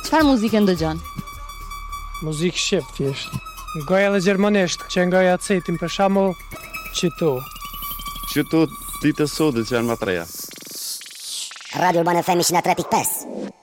Çfarë muzikë ndëgjon? Muzikë shqip thjesht. Goja dhe gjermanisht, që ngoja cetin për shembull qytu. Qytu ditë sodit që janë më treja. Radio Urbana FM 103.5.